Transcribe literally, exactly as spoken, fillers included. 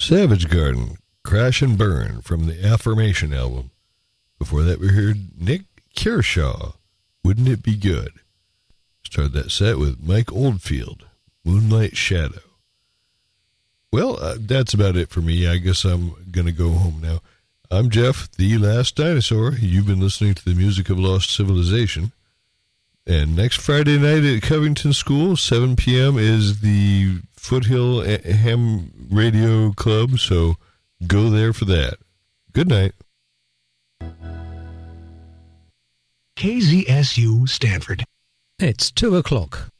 Savage Garden, Crash and Burn from the Affirmation album. Before that, we heard Nick Kershaw, Wouldn't It Be Good? Started that set with Mike Oldfield, Moonlight Shadow. Well, uh, that's about it for me. I guess I'm going to go home now. I'm Jeff, the Last Dinosaur. You've been listening to the music of Lost Civilization. And next Friday night at Covington School, seven p.m., is the Foothill Ham Radio Club, so go there for that. Good night. K Z S U Stanford. It's two o'clock.